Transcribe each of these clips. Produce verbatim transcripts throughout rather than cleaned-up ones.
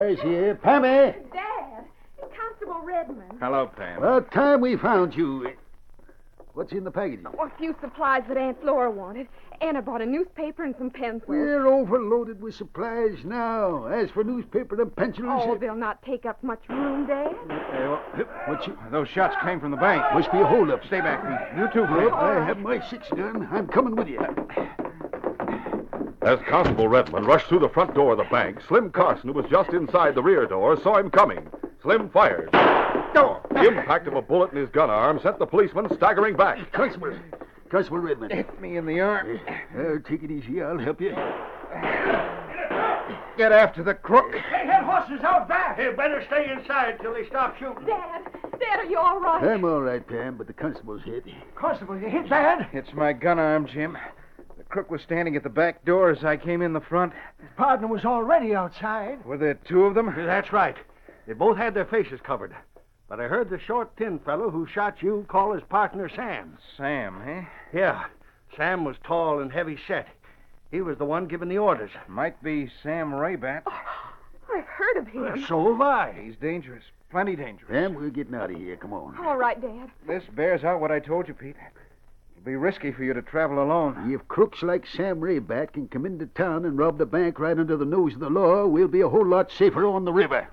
There's here. Pammy! Dad, Constable Redmond. Hello, Pam. About time we found you. What's in the package? Oh, a few supplies that Aunt Flora wanted. Anna bought a newspaper and some pencils. We're overloaded with supplies now. As for newspaper and pencils... Oh, they'll not take up much room, Dad. Hey, well, What you... those shots came from the bank. Must be a holdup. Stay back, Pete. You too, Well, Pete. I have my six gun. I'm coming with you. As Constable Redmond rushed through the front door of the bank, Slim Carson, who was just inside the rear door, saw him coming. Slim fired. The impact of a bullet in his gun arm sent the policeman staggering back. Constable. Constable Redmond. Hit me in the arm. Uh, take it easy. I'll help you. Get after the crook. They had horses out back. You better stay inside till they stop shooting. Dad, Dad, are you all right? I'm all right, Pam, but the constable's hit. Constable, you hit bad? It's my gun arm, Jim. The crook was standing at the back door as I came in the front. His partner was already outside. Were there two of them? That's right. They both had their faces covered. But I heard the short, thin fellow who shot you call his partner Sam. Sam, eh? Yeah. Sam was tall and heavy set. He was the one giving the orders. Might be Sam Raybat. I've heard of him. So have I. He's dangerous. Plenty dangerous. Pam, we're getting out of here. Come on. All right, Dad. This bears out what I told you, Pete. It'll be risky for you to travel alone. If crooks like Sam Raybat can come into town and rob the bank right under the nose of the law, we'll be a whole lot safer on the river.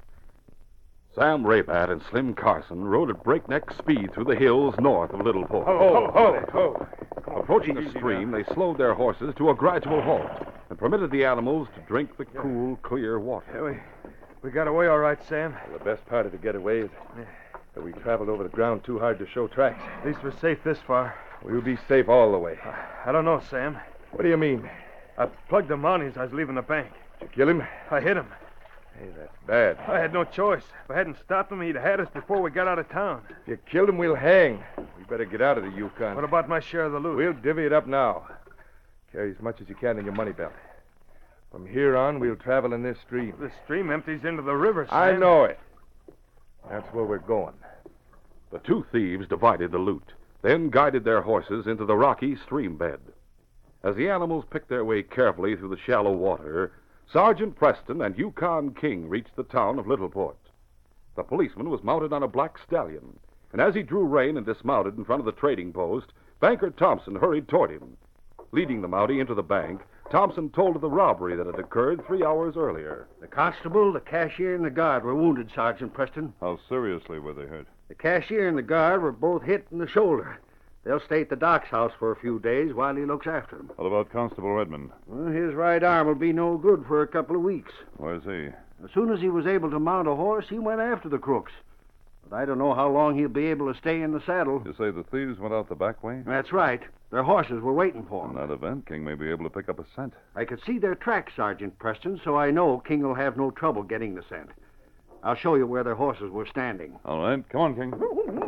Sam Raybat and Slim Carson rode at breakneck speed through the hills north of Little Port. ho, ho, ho. Approaching a stream, they slowed their horses to a gradual halt and permitted the animals to drink the cool, clear water. we, we got away all right, Sam. The best part of the getaway is that we traveled over the ground too hard to show tracks. At least we're safe this far. We'll be safe all the way. I don't know, Sam. What do you mean? I plugged him on as I was leaving the bank. Did you kill him? I hit him. Hey, that's bad. I had no choice. If I hadn't stopped him, he'd have had us before we got out of town. If you killed him, we'll hang. We better get out of the Yukon. What about my share of the loot? We'll divvy it up now. Carry as much as you can in your money belt. From here on, we'll travel in this stream. The stream empties into the river, Sam. I know it. That's where we're going. The two thieves divided the loot, then guided their horses into the rocky stream bed. As the animals picked their way carefully through the shallow water, Sergeant Preston and Yukon King reached the town of Littleport. The policeman was mounted on a black stallion, and as he drew rein and dismounted in front of the trading post, Banker Thompson hurried toward him. Leading the Mountie into the bank, Thompson told of the robbery that had occurred three hours earlier. The constable, the cashier, and the guard were wounded, Sergeant Preston. How seriously were they hurt? The cashier and the guard were both hit in the shoulder. They'll stay at the doc's house for a few days while he looks after them. What about Constable Redmond? Well, his right arm will be no good for a couple of weeks. Where's he? As soon as he was able to mount a horse, he went after the crooks. But I don't know how long he'll be able to stay in the saddle. You say the thieves went out the back way? That's right. Their horses were waiting for In them. that event, King may be able to pick up a scent. I could see their tracks, Sergeant Preston, so I know King will have no trouble getting the scent. I'll show you where their horses were standing. All right, come on, King.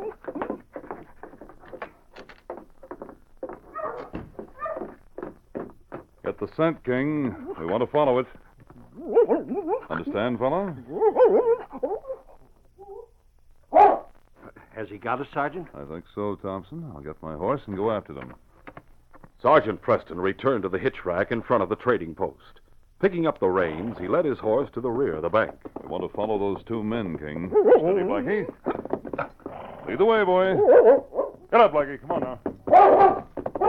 Get the scent, King. We want to follow it. Understand, fella? Has he got us, Sergeant? I think so, Thompson. I'll get my horse and go after them. Sergeant Preston returned to the hitch rack in front of the trading post. Picking up the reins, he led his horse to the rear of the bank. We want to follow those two men, King. Steady, Blackie. Lead the way, boy. Get up, Blackie. Come on now.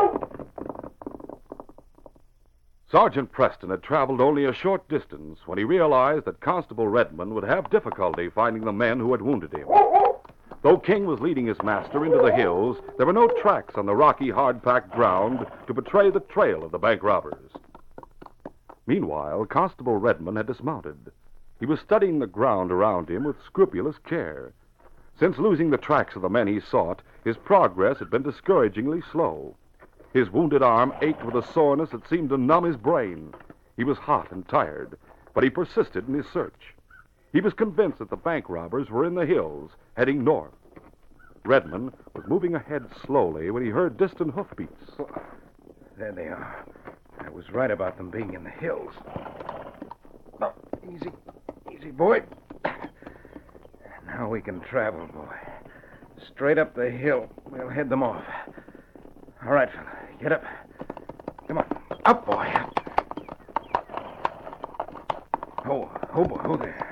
Sergeant Preston had traveled only a short distance when he realized that Constable Redmond would have difficulty finding the men who had wounded him. Though King was leading his master into the hills, there were no tracks on the rocky, hard-packed ground to betray the trail of the bank robbers. Meanwhile, Constable Redmond had dismounted. He was studying the ground around him with scrupulous care. Since losing the tracks of the men he sought, his progress had been discouragingly slow. His wounded arm ached with a soreness that seemed to numb his brain. He was hot and tired, but he persisted in his search. He was convinced that the bank robbers were in the hills, heading north. Redmond was moving ahead slowly when he heard distant hoofbeats. There they are. I was right about them being in the hills. Oh, easy, easy, boy. Now we can travel, boy. Straight up the hill. We'll head them off. All right, fella. Get up. Come on. Up, boy. Up. Oh, oh, boy. Oh, there.